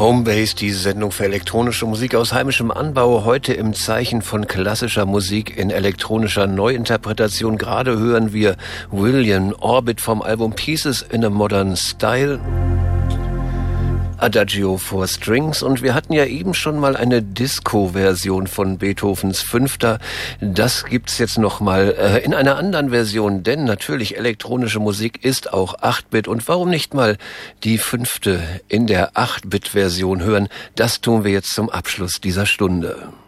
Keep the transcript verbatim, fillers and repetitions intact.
Homebase, die Sendung für elektronische Musik aus heimischem Anbau, heute im Zeichen von klassischer Musik in elektronischer Neuinterpretation. Gerade hören wir William Orbit vom Album Pieces in a Modern Style, Adagio for Strings, und wir hatten ja eben schon mal eine Disco-Version von Beethovens Fünfter. Das gibt's jetzt noch mal äh, in einer anderen Version, denn natürlich elektronische Musik ist auch acht Bit, und warum nicht mal die Fünfte in der acht Bit Version hören? Das tun wir jetzt zum Abschluss dieser Stunde.